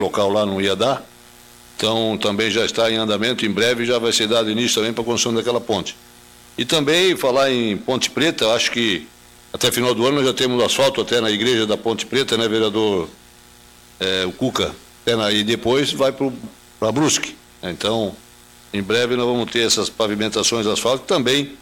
local lá não ia dar. Então, também já está em andamento, em breve já vai ser dado início também para a construção daquela ponte. E também, falar em Ponte Preta, eu acho que até final do ano nós já temos asfalto até na igreja da Ponte Preta, né, vereador o Cuca? E depois vai para Brusque. Então, em breve nós vamos ter essas pavimentações de asfalto. Também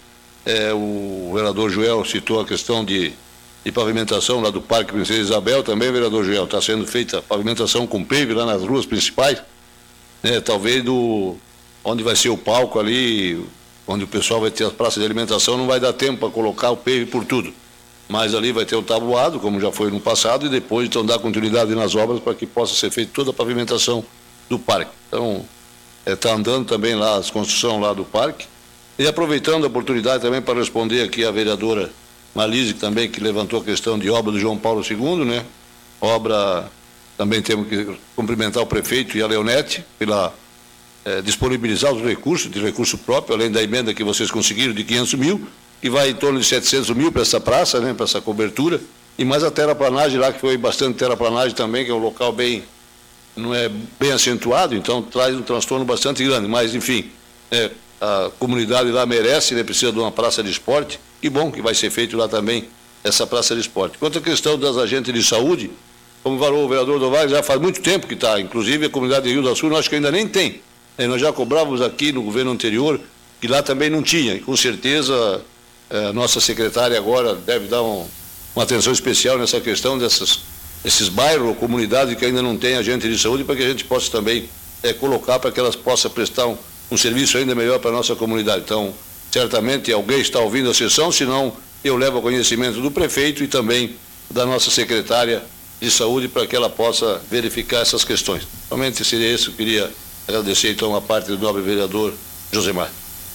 o vereador Joel citou a questão de pavimentação lá do Parque Princesa Isabel, também, vereador Joel, está sendo feita pavimentação com pave lá nas ruas principais, né, talvez onde vai ser o palco ali, onde o pessoal vai ter as praças de alimentação, não vai dar tempo para colocar o pave por tudo, mas ali vai ter o tabuado, como já foi no passado, e depois então dar continuidade nas obras para que possa ser feita toda a pavimentação do parque. Então, está andando também lá as construções lá do parque, e aproveitando a oportunidade também para responder aqui a vereadora Malise, também, que levantou a questão de obra do João Paulo II, né? Obra, também temos que cumprimentar o prefeito e a Leonete pela disponibilizar os recursos, de recurso próprio, além da emenda que vocês conseguiram de 500 mil, que vai em torno de 700 mil para essa praça, né? Para essa cobertura, e mais a terraplanagem lá, que foi bastante terraplanagem também, que é um local não é bem acentuado, então traz um transtorno bastante grande, mas enfim, a comunidade lá merece, né? Precisa de uma praça de esporte. Que bom que vai ser feito lá também essa praça de esporte. Quanto à questão das agentes de saúde, como falou o vereador Dovares, já faz muito tempo que está, inclusive a comunidade de Rio do Sul, nós acho que ainda nem tem. Nós já cobrávamos aqui no governo anterior, que lá também não tinha, e com certeza a nossa secretária agora deve dar uma atenção especial nessa questão desses bairros ou comunidades que ainda não têm agente de saúde, para que a gente possa também colocar para que elas possam prestar um serviço ainda melhor para a nossa comunidade. Então, certamente alguém está ouvindo a sessão, senão eu levo ao conhecimento do prefeito e também da nossa secretária de saúde para que ela possa verificar essas questões. Somente seria isso, eu queria agradecer então a parte do nobre vereador Josemar.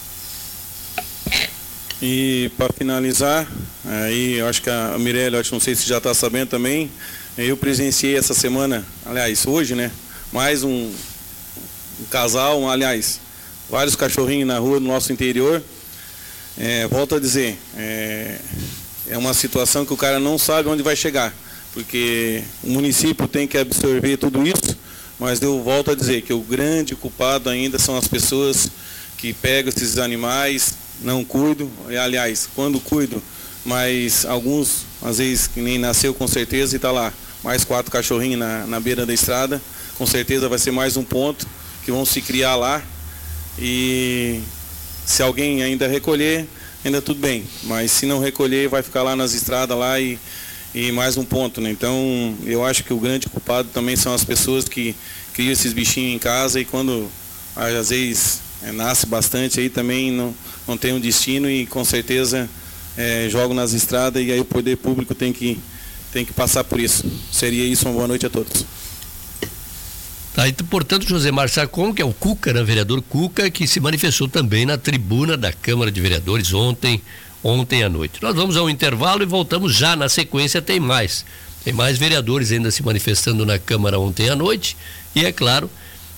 E para finalizar, aí eu acho que a Mirella, não sei se já está sabendo também, eu presenciei essa semana, aliás, hoje, né, mais um casal, aliás, vários cachorrinhos na rua do nosso interior. Volto a dizer, é uma situação que o cara não sabe onde vai chegar, porque o município tem que absorver tudo isso, mas eu volto a dizer que o grande culpado ainda são as pessoas que pegam esses animais, não cuidam, aliás, quando cuidam, mas alguns, às vezes, que nem nasceu com certeza e está lá, mais 4 cachorrinhos na beira da estrada, com certeza vai ser mais um ponto que vão se criar lá, e se alguém ainda recolher, ainda tudo bem, mas se não recolher, vai ficar lá nas estradas lá e mais um ponto, né? Então, eu acho que o grande culpado também são as pessoas que criam esses bichinhos em casa e quando, às vezes, nasce bastante, aí também não tem um destino e, com certeza, jogam nas estradas e aí o poder público tem que passar por isso. Seria isso, uma boa noite a todos. Tá, e, portanto, Josemar Sacon, que é o Cuca, né, vereador Cuca, que se manifestou também na tribuna da Câmara de Vereadores ontem à noite. Nós vamos ao intervalo e voltamos já na sequência, tem mais vereadores ainda se manifestando na Câmara ontem à noite e, é claro,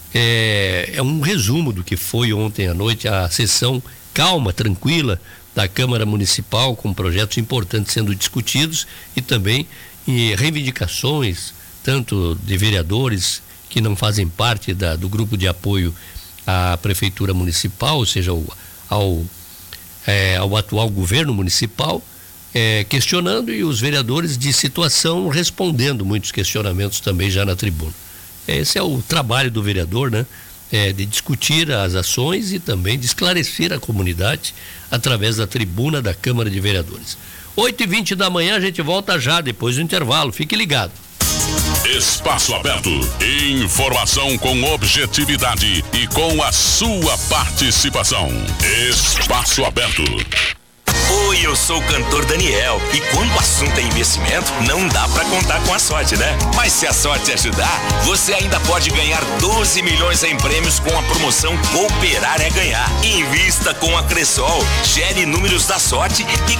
é um resumo do que foi ontem à noite a sessão calma, tranquila da Câmara Municipal, com projetos importantes sendo discutidos e também reivindicações, tanto de vereadores que não fazem parte do grupo de apoio à Prefeitura Municipal, ou seja, ao atual governo municipal, questionando, e os vereadores de situação respondendo muitos questionamentos também já na tribuna. Esse é o trabalho do vereador, né? De discutir as ações e também de esclarecer a comunidade através da tribuna da Câmara de Vereadores. 8h20 da manhã, a gente volta já depois do intervalo. Fique ligado. Espaço Aberto. Informação com objetividade e com a sua participação. Espaço Aberto. Oi, eu sou o cantor Daniel e quando o assunto é investimento, não dá pra contar com a sorte, né? Mas se a sorte ajudar, você ainda pode ganhar 12 milhões em prêmios com a promoção Cooperar é Ganhar. Invista com a Cressol, gere números da sorte e